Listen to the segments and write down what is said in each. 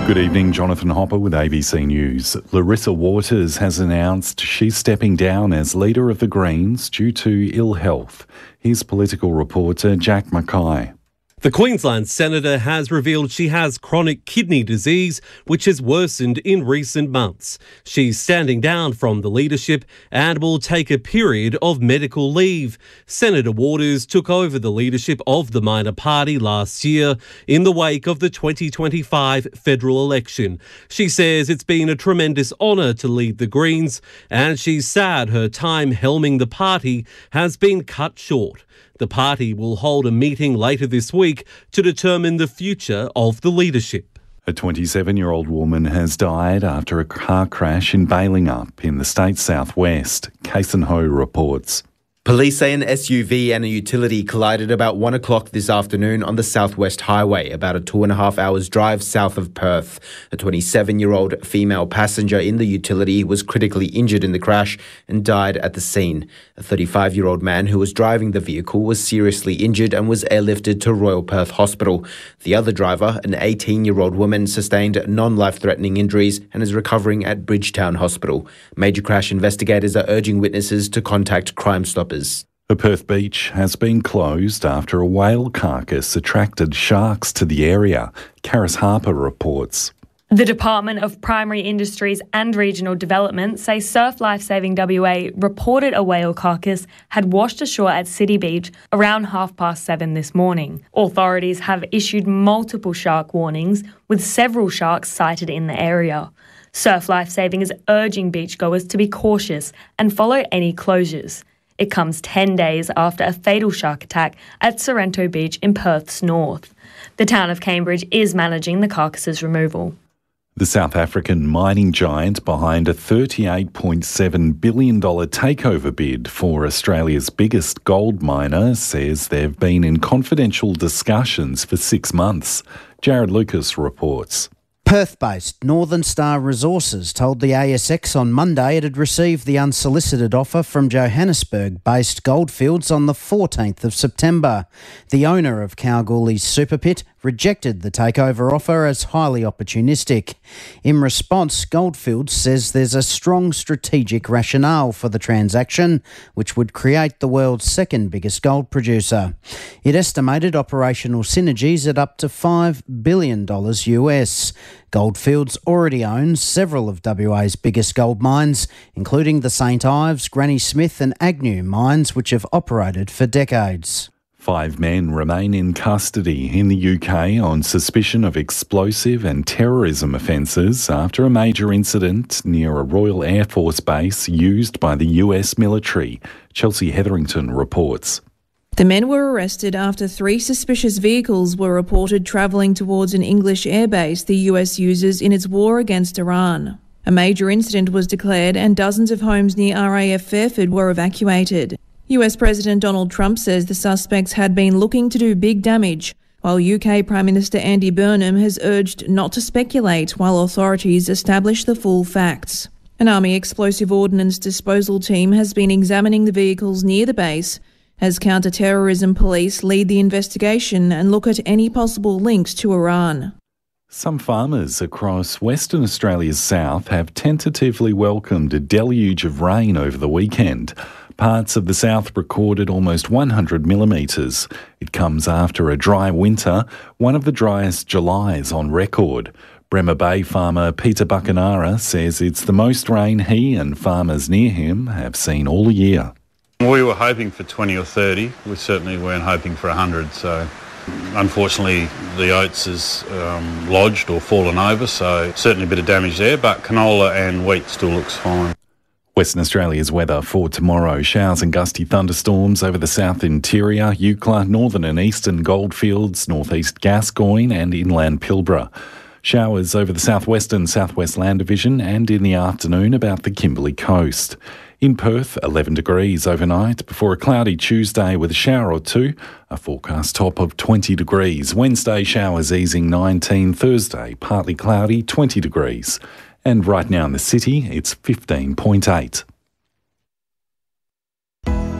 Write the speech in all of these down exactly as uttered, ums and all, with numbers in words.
Good evening, Jonathan Hopper with A B C News. Larissa Waters has announced she's stepping down as leader of the Greens due to ill health. Here's political reporter Jack Mackay. The Queensland Senator has revealed she has chronic kidney disease, which has worsened in recent months. She's standing down from the leadership and will take a period of medical leave. Senator Waters took over the leadership of the minor party last year in the wake of the twenty twenty-five federal election. She says it's been a tremendous honour to lead the Greens, and she's sad her time helming the party has been cut short. The party will hold a meeting later this week to determine the future of the leadership. A twenty-seven-year-old woman has died after a car crash in Balingup in the state's southwest. Kason Ho reports. Police say an S U V and a utility collided about one o'clock this afternoon on the Southwest Highway, about a two and a half hours drive south of Perth. A twenty-seven-year-old female passenger in the utility was critically injured in the crash and died at the scene. A thirty-five-year-old man who was driving the vehicle was seriously injured and was airlifted to Royal Perth Hospital. The other driver, an eighteen-year-old woman, sustained non-life-threatening injuries and is recovering at Bridgetown Hospital. Major crash investigators are urging witnesses to contact Crime Stoppers. The Perth beach has been closed after a whale carcass attracted sharks to the area. Karis Harper reports. The Department of Primary Industries and Regional Development say Surf Lifesaving W A reported a whale carcass had washed ashore at City Beach around half past seven this morning. Authorities have issued multiple shark warnings, with several sharks sighted in the area. Surf Lifesaving is urging beachgoers to be cautious and follow any closures. It comes ten days after a fatal shark attack at Sorrento Beach in Perth's north. The town of Cambridge is managing the carcass's removal. The South African mining giant behind a thirty-eight point seven billion dollars takeover bid for Australia's biggest gold miner says they've been in confidential discussions for six months. Jared Lucas reports. Perth-based Northern Star Resources told the A S X on Monday it had received the unsolicited offer from Johannesburg-based Goldfields on the fourteenth of September. The owner of Kalgoorlie's super pit rejected the takeover offer as highly opportunistic. In response, Goldfields says there's a strong strategic rationale for the transaction, which would create the world's second biggest gold producer. It estimated operational synergies at up to five billion dollars U S. Goldfields already owns several of W A's biggest gold mines, including the Saint Ives, Granny Smith and Agnew mines, which have operated for decades. Five men remain in custody in the U K on suspicion of explosive and terrorism offences after a major incident near a Royal Air Force base used by the U S military. Chelsea Hetherington reports. The men were arrested after three suspicious vehicles were reported travelling towards an English airbase the U S uses in its war against Iran. A major incident was declared and dozens of homes near R A F Fairford were evacuated. U S President Donald Trump says the suspects had been looking to do big damage, while U K Prime Minister Andy Burnham has urged not to speculate while authorities establish the full facts. An Army explosive ordnance disposal team has been examining the vehicles near the base as counter-terrorism police lead the investigation and look at any possible links to Iran. Some farmers across Western Australia's south have tentatively welcomed a deluge of rain over the weekend. Parts of the south recorded almost one hundred millimetres. It comes after a dry winter, one of the driest Julys on record. Bremer Bay farmer Peter Buckenara says it's the most rain he and farmers near him have seen all year. We were hoping for twenty or thirty. We certainly weren't hoping for one hundred. So unfortunately the oats has um, lodged or fallen over, so certainly a bit of damage there, but canola and wheat still looks fine. Western Australia's weather for tomorrow. Showers and gusty thunderstorms over the south interior, Eucla, northern and eastern Goldfields, northeast Gascoyne and inland Pilbara. Showers over the southwestern southwest land division and in the afternoon about the Kimberley coast. In Perth, eleven degrees overnight before a cloudy Tuesday with a shower or two. A forecast top of twenty degrees. Wednesday, showers easing nineteen. Thursday, partly cloudy, twenty degrees. And right now in the city, it's fifteen point eight.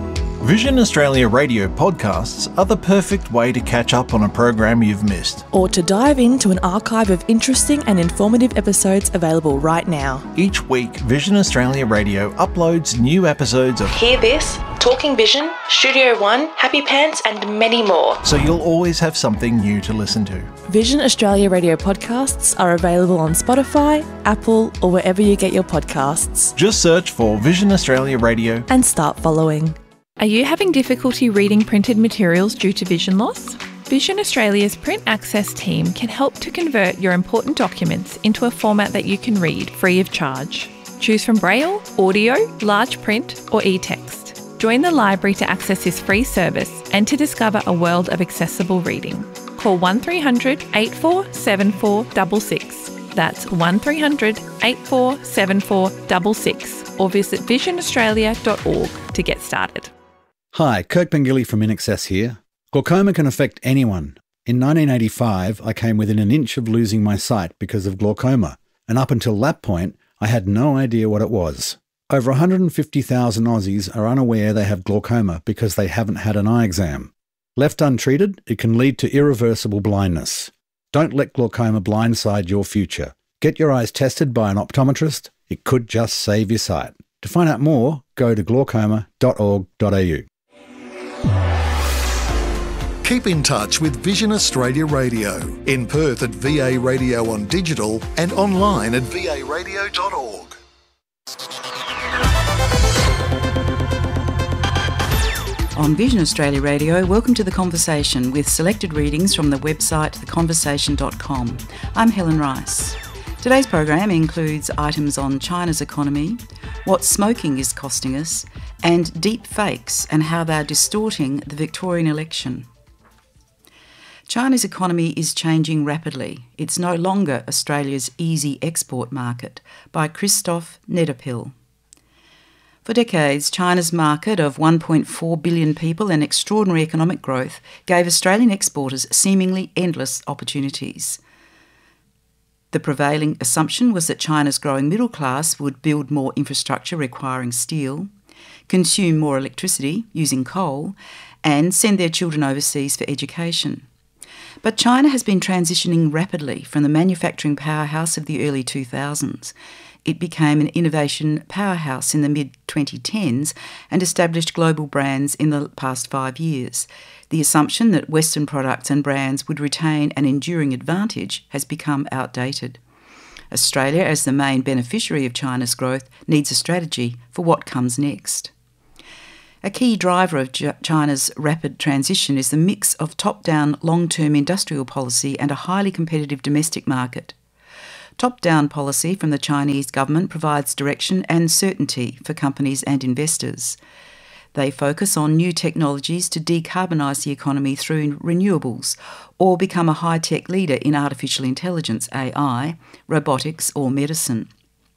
Vision Australia radio podcasts are the perfect way to catch up on a program you've missed. Or to dive into an archive of interesting and informative episodes available right now. Each week, Vision Australia Radio uploads new episodes of Hear This, Talking Vision, Studio One, Happy Pants and many more. So you'll always have something new to listen to. Vision Australia Radio podcasts are available on Spotify, Apple or wherever you get your podcasts. Just search for Vision Australia Radio and start following. Are you having difficulty reading printed materials due to vision loss? Vision Australia's Print Access team can help to convert your important documents into a format that you can read free of charge. Choose from Braille, audio, large print or e-text. Join the library to access this free service and to discover a world of accessible reading. Call one three hundred, eight four seven four six six. That's one three hundred, eight four seven four six six or visit vision australia dot org to get started. Hi, Kirk Pengilly from In Excess here. Glaucoma can affect anyone. In nineteen eighty-five, I came within an inch of losing my sight because of glaucoma, and up until that point, I had no idea what it was. Over one hundred fifty thousand Aussies are unaware they have glaucoma because they haven't had an eye exam. Left untreated, it can lead to irreversible blindness. Don't let glaucoma blindside your future. Get your eyes tested by an optometrist. It could just save your sight. To find out more, go to glaucoma dot org dot a u. Keep in touch with Vision Australia Radio. In Perth at V A Radio on digital and online at v a radio dot org. On Vision Australia Radio, welcome to The Conversation with selected readings from the website the conversation dot com. I'm Helen Rice. Today's program includes items on China's economy, what smoking is costing us, and deep fakes and how they're distorting the Victorian election. China's economy is changing rapidly. It's no longer Australia's easy export market, by Christoph Nedderpil. For decades, China's market of one point four billion people and extraordinary economic growth gave Australian exporters seemingly endless opportunities. The prevailing assumption was that China's growing middle class would build more infrastructure requiring steel, consume more electricity using coal, and send their children overseas for education. But China has been transitioning rapidly from the manufacturing powerhouse of the early two thousands. It became an innovation powerhouse in the mid twenty tens and established global brands in the past five years. The assumption that Western products and brands would retain an enduring advantage has become outdated. Australia, as the main beneficiary of China's growth, needs a strategy for what comes next. A key driver of China's rapid transition is the mix of top-down long-term industrial policy and a highly competitive domestic market. Top-down policy from the Chinese government provides direction and certainty for companies and investors. They focus on new technologies to decarbonise the economy through renewables or become a high-tech leader in artificial intelligence, A I, robotics or medicine.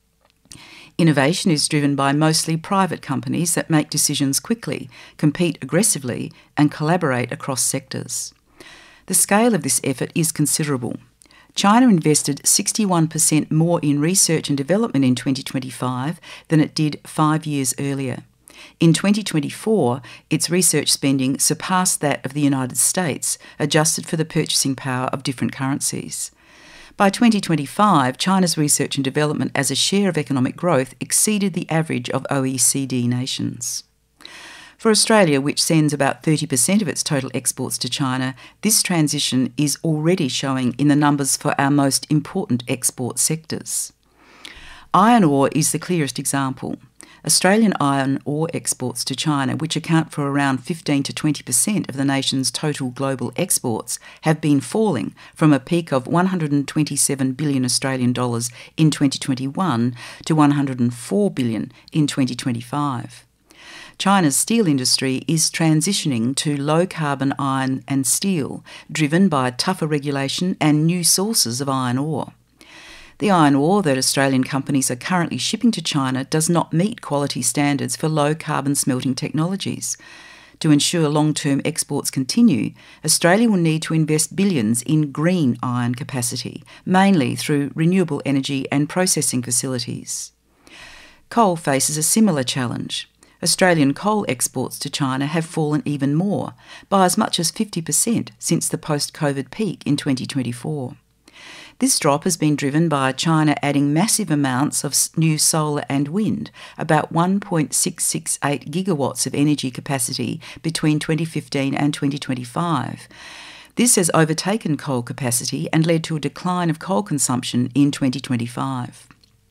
Innovation is driven by mostly private companies that make decisions quickly, compete aggressively and collaborate across sectors. The scale of this effort is considerable. China invested sixty-one percent more in research and development in twenty twenty-five than it did five years earlier. In twenty twenty-four, its research spending surpassed that of the United States, adjusted for the purchasing power of different currencies. By twenty twenty-five, China's research and development as a share of economic growth exceeded the average of O E C D nations. For Australia, which sends about thirty percent of its total exports to China, this transition is already showing in the numbers for our most important export sectors. Iron ore is the clearest example. Australian iron ore exports to China, which account for around fifteen to twenty percent of the nation's total global exports, have been falling from a peak of one hundred twenty-seven billion Australian dollars in twenty twenty-one to one hundred four billion in twenty twenty-five. China's steel industry is transitioning to low-carbon iron and steel, driven by tougher regulation and new sources of iron ore. The iron ore that Australian companies are currently shipping to China does not meet quality standards for low-carbon smelting technologies. To ensure long-term exports continue, Australia will need to invest billions in green iron capacity, mainly through renewable energy and processing facilities. Coal faces a similar challenge. Australian coal exports to China have fallen even more, by as much as fifty percent since the post-COVID peak in twenty twenty-four. This drop has been driven by China adding massive amounts of new solar and wind, about one point six six eight gigawatts of energy capacity between twenty fifteen and twenty twenty-five. This has overtaken coal capacity and led to a decline of coal consumption in twenty twenty-five.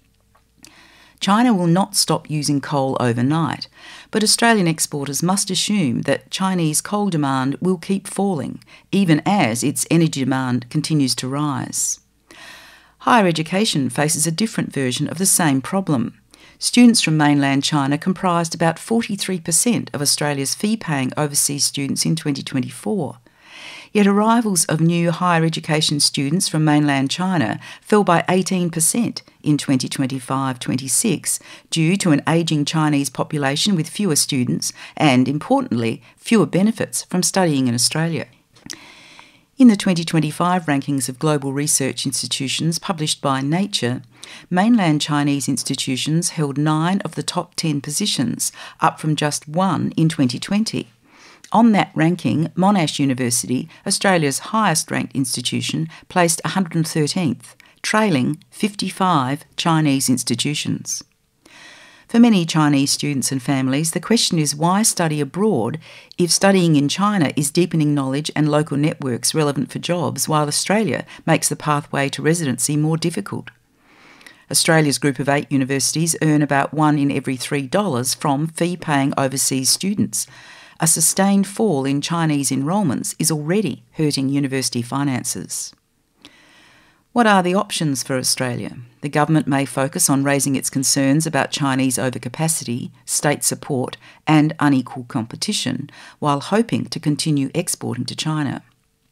China will not stop using coal overnight, but Australian exporters must assume that Chinese coal demand will keep falling, even as its energy demand continues to rise. Higher education faces a different version of the same problem. Students from mainland China comprised about forty-three percent of Australia's fee-paying overseas students in twenty twenty-four. Yet arrivals of new higher education students from mainland China fell by eighteen percent in twenty twenty-five twenty-six due to an ageing Chinese population with fewer students and, importantly, fewer benefits from studying in Australia. In the twenty twenty-five rankings of global research institutions published by Nature, mainland Chinese institutions held nine of the top ten positions, up from just one in twenty twenty. On that ranking, Monash University, Australia's highest-ranked institution, placed one hundred thirteenth, trailing fifty-five Chinese institutions. For many Chinese students and families, the question is why study abroad if studying in China is deepening knowledge and local networks relevant for jobs, while Australia makes the pathway to residency more difficult. Australia's group of eight universities earn about one in every three dollars from fee-paying overseas students. A sustained fall in Chinese enrolments is already hurting university finances. What are the options for Australia? The government may focus on raising its concerns about Chinese overcapacity, state support and unequal competition, while hoping to continue exporting to China.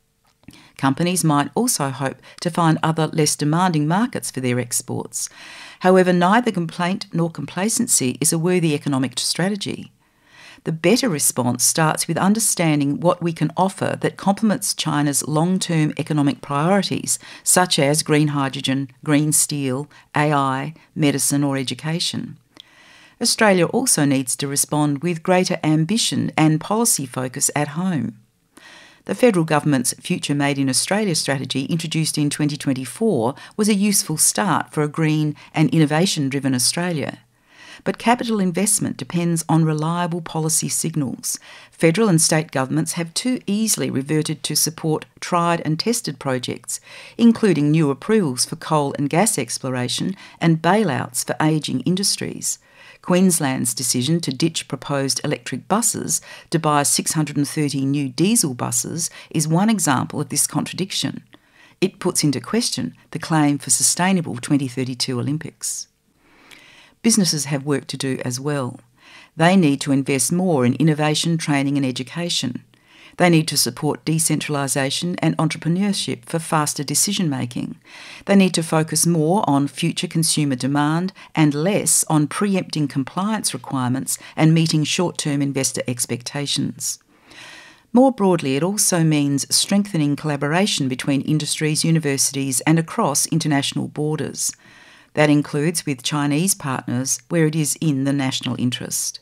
Companies might also hope to find other less demanding markets for their exports. However, neither complaint nor complacency is a worthy economic strategy. The better response starts with understanding what we can offer that complements China's long-term economic priorities, such as green hydrogen, green steel, A I, medicine or education. Australia also needs to respond with greater ambition and policy focus at home. The federal government's Future Made in Australia strategy, introduced in twenty twenty-four, was a useful start for a green and innovation-driven Australia. But capital investment depends on reliable policy signals. Federal and state governments have too easily reverted to support tried and tested projects, including new approvals for coal and gas exploration and bailouts for ageing industries. Queensland's decision to ditch proposed electric buses to buy six hundred thirty new diesel buses is one example of this contradiction. It puts into question the claim for sustainable twenty thirty-two Olympics. Businesses have work to do as well. They need to invest more in innovation, training and education. They need to support decentralisation and entrepreneurship for faster decision-making. They need to focus more on future consumer demand and less on preempting compliance requirements and meeting short-term investor expectations. More broadly, it also means strengthening collaboration between industries, universities and across international borders. That includes with Chinese partners where it is in the national interest.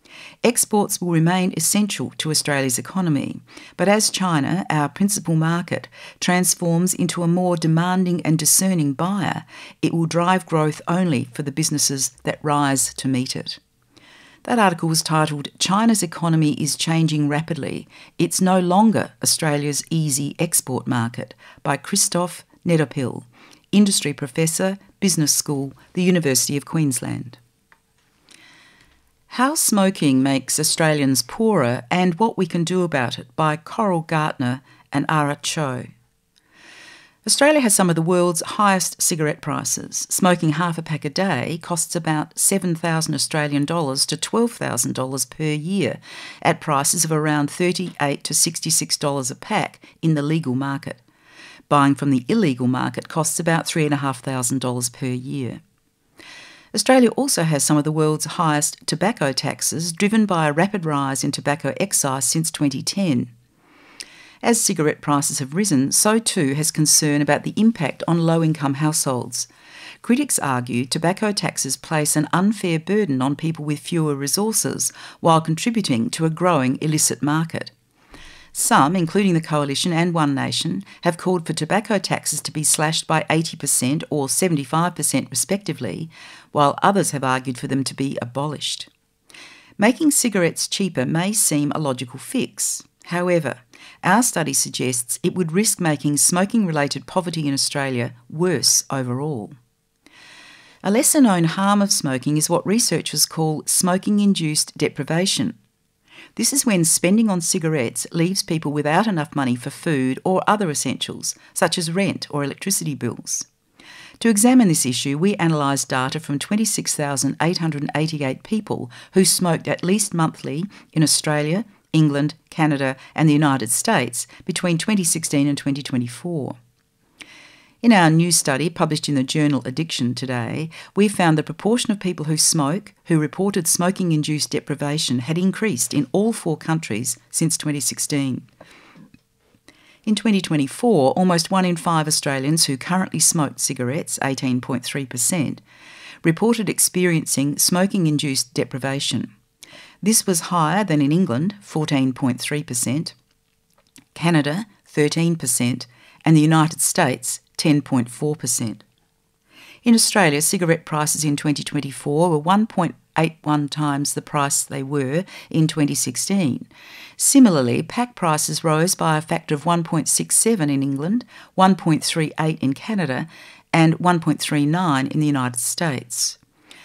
Exports will remain essential to Australia's economy, but as China, our principal market, transforms into a more demanding and discerning buyer, it will drive growth only for the businesses that rise to meet it. That article was titled, "China's Economy is Changing Rapidly. It's no longer Australia's easy export market," by Christoph Nedopil, Industry Professor, Business School, the University of Queensland. How Smoking Makes Australians Poorer and What We Can Do About It, by Coral Gartner and Ara Cho. Australia has some of the world's highest cigarette prices. Smoking half a pack a day costs about seven thousand Australian dollars to twelve thousand dollars per year, at prices of around thirty-eight to sixty-six dollars a pack in the legal market. Buying from the illegal market costs about three thousand five hundred dollars per year. Australia also has some of the world's highest tobacco taxes, driven by a rapid rise in tobacco excise since twenty ten. As cigarette prices have risen, so too has concern about the impact on low-income households. Critics argue tobacco taxes place an unfair burden on people with fewer resources while contributing to a growing illicit market. Some, including the Coalition and One Nation, have called for tobacco taxes to be slashed by eighty percent or seventy-five percent respectively, while others have argued for them to be abolished. Making cigarettes cheaper may seem a logical fix. However, our study suggests it would risk making smoking-related poverty in Australia worse overall. A lesser-known harm of smoking is what researchers call smoking-induced deprivation. This is when spending on cigarettes leaves people without enough money for food or other essentials, such as rent or electricity bills. To examine this issue, we analysed data from twenty-six thousand eight hundred eighty-eight people who smoked at least monthly in Australia, England, Canada and the United States between twenty sixteen and twenty twenty-four. In our new study, published in the journal Addiction today, we found the proportion of people who smoke, who reported smoking-induced deprivation, had increased in all four countries since twenty sixteen. In twenty twenty-four, almost one in five Australians who currently smoked cigarettes, eighteen point three percent, reported experiencing smoking-induced deprivation. This was higher than in England, fourteen point three percent, Canada, thirteen percent, and the United States, ten point four percent. In Australia, cigarette prices in twenty twenty-four were one point eight one times the price they were in twenty sixteen. Similarly, pack prices rose by a factor of one point six seven in England, one point three eight in Canada, and one point three nine in the United States.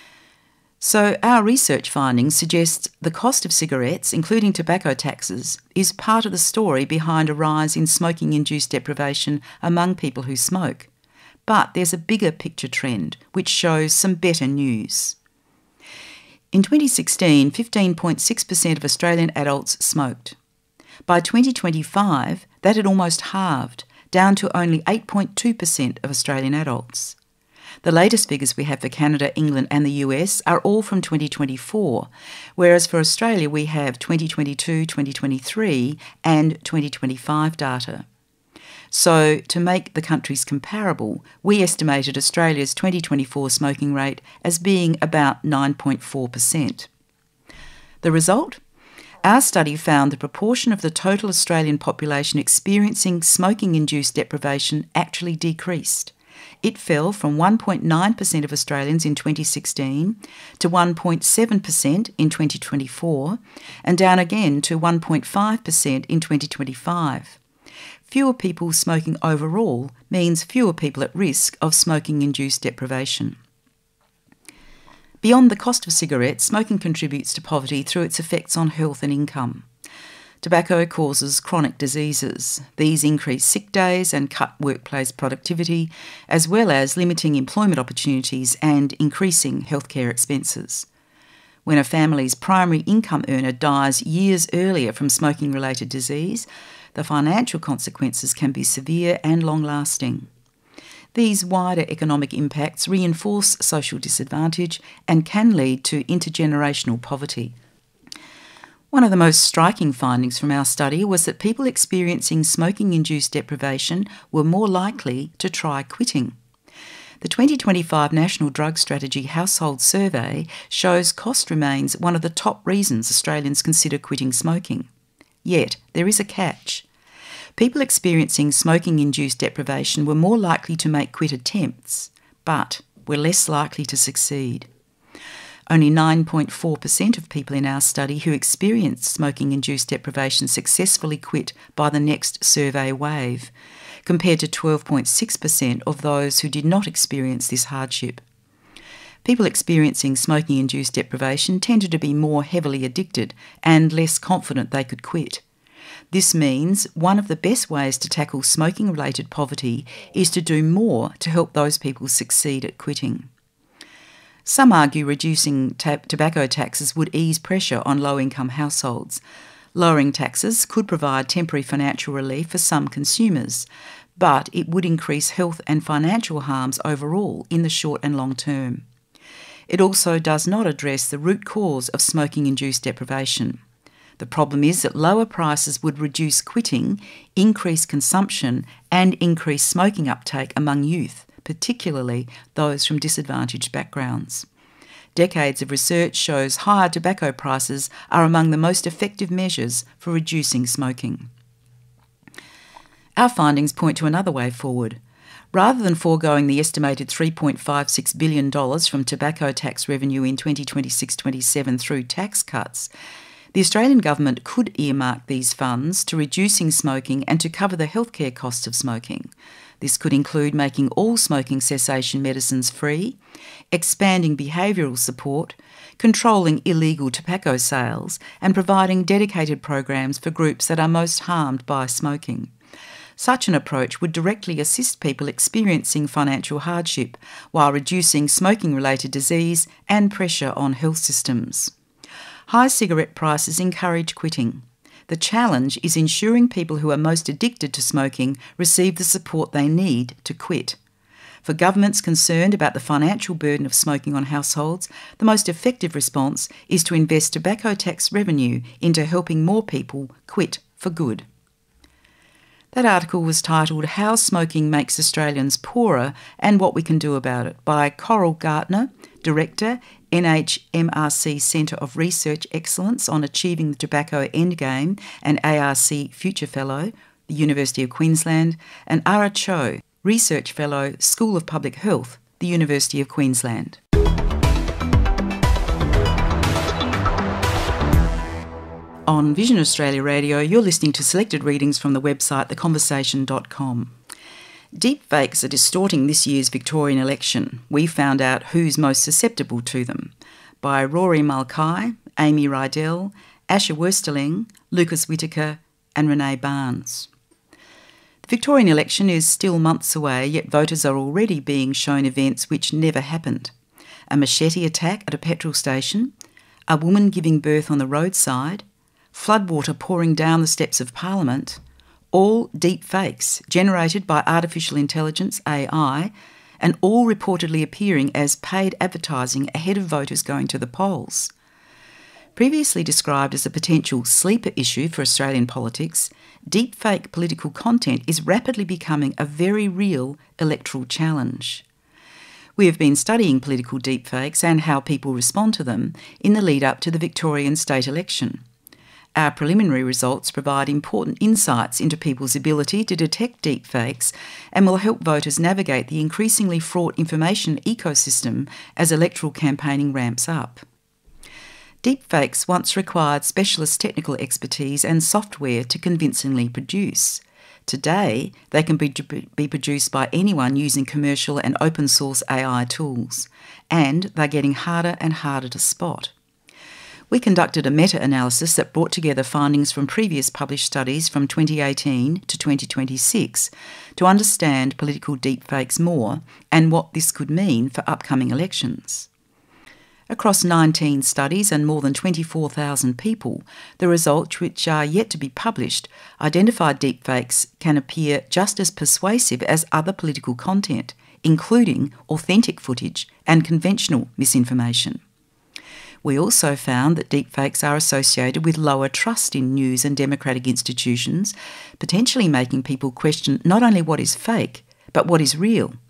So our research findings suggest the cost of cigarettes, including tobacco taxes, is part of the story behind a rise in smoking-induced deprivation among people who smoke. But there's a bigger picture trend which shows some better news. In twenty sixteen, fifteen point six percent of Australian adults smoked. By twenty twenty-five, that had almost halved, down to only eight point two percent of Australian adults. The latest figures we have for Canada, England and the U S are all from twenty twenty-four, whereas for Australia we have twenty twenty-two, twenty twenty-three and twenty twenty-five data. So, to make the countries comparable, we estimated Australia's twenty twenty-four smoking rate as being about nine point four percent. The result? Our study found the proportion of the total Australian population experiencing smoking-induced deprivation actually decreased. It fell from one point nine percent of Australians in twenty sixteen to one point seven percent in twenty twenty-four and down again to one point five percent in twenty twenty-five. Fewer people smoking overall means fewer people at risk of smoking-induced deprivation. Beyond the cost of cigarettes, smoking contributes to poverty through its effects on health and income. Tobacco causes chronic diseases. These increase sick days and cut workplace productivity, as well as limiting employment opportunities and increasing healthcare expenses. When a family's primary income earner dies years earlier from smoking-related disease, the financial consequences can be severe and long-lasting. These wider economic impacts reinforce social disadvantage and can lead to intergenerational poverty. One of the most striking findings from our study was that people experiencing smoking-induced deprivation were more likely to try quitting. The twenty twenty-five National Drug Strategy Household Survey shows cost remains one of the top reasons Australians consider quitting smoking. Yet, there is a catch. People experiencing smoking-induced deprivation were more likely to make quit attempts, but were less likely to succeed. Only nine point four percent of people in our study who experienced smoking-induced deprivation successfully quit by the next survey wave, compared to twelve point six percent of those who did not experience this hardship. People experiencing smoking-induced deprivation tended to be more heavily addicted and less confident they could quit. This means one of the best ways to tackle smoking-related poverty is to do more to help those people succeed at quitting. Some argue reducing tab- tobacco taxes would ease pressure on low-income households. Lowering taxes could provide temporary financial relief for some consumers, but it would increase health and financial harms overall in the short and long term. It also does not address the root cause of smoking-induced deprivation. The problem is that lower prices would reduce quitting, increase consumption, and increase smoking uptake among youth, particularly those from disadvantaged backgrounds. Decades of research shows higher tobacco prices are among the most effective measures for reducing smoking. Our findings point to another way forward. Rather than foregoing the estimated three point five six billion dollars from tobacco tax revenue in twenty twenty-six twenty-seven through tax cuts, the Australian government could earmark these funds to reducing smoking and to cover the healthcare costs of smoking. This could include making all smoking cessation medicines free, expanding behavioural support, controlling illegal tobacco sales, and providing dedicated programs for groups that are most harmed by smoking. Such an approach would directly assist people experiencing financial hardship while reducing smoking-related disease and pressure on health systems. High cigarette prices encourage quitting. The challenge is ensuring people who are most addicted to smoking receive the support they need to quit. For governments concerned about the financial burden of smoking on households, the most effective response is to invest tobacco tax revenue into helping more people quit for good. That article was titled How Smoking Makes Australians Poorer and What We Can Do About It by Coral Gartner, Director, N H M R C Centre of Research Excellence on Achieving the Tobacco Endgame and A R C Future Fellow, the University of Queensland, and Ara Cho, Research Fellow, School of Public Health, the University of Queensland. On Vision Australia Radio, you're listening to selected readings from the website the conversation dot com. Deepfakes are distorting this year's Victorian election. We found out who's most susceptible to them. By Rory Mulcahy, Amy Rydell, Asher Westerling, Lucas Whittaker and Renee Barnes. The Victorian election is still months away, yet voters are already being shown events which never happened. A machete attack at a petrol station, a woman giving birth on the roadside, floodwater pouring down the steps of Parliament, all deep fakes generated by artificial intelligence, A I, and all reportedly appearing as paid advertising ahead of voters going to the polls. Previously described as a potential sleeper issue for Australian politics, deepfake political content is rapidly becoming a very real electoral challenge. We have been studying political deepfakes and how people respond to them in the lead up to the Victorian state election. Our preliminary results provide important insights into people's ability to detect deepfakes and will help voters navigate the increasingly fraught information ecosystem as electoral campaigning ramps up. Deepfakes once required specialist technical expertise and software to convincingly produce. Today, they can be, be produced by anyone using commercial and open source A I tools, and they're getting harder and harder to spot. We conducted a meta-analysis that brought together findings from previous published studies from twenty eighteen to twenty twenty-six to understand political deepfakes more and what this could mean for upcoming elections. Across nineteen studies and more than twenty-four thousand people, the results, which are yet to be published, identified deepfakes can appear just as persuasive as other political content, including authentic footage and conventional misinformation. We also found that deepfakes are associated with lower trust in news and democratic institutions, potentially making people question not only what is fake, but what is real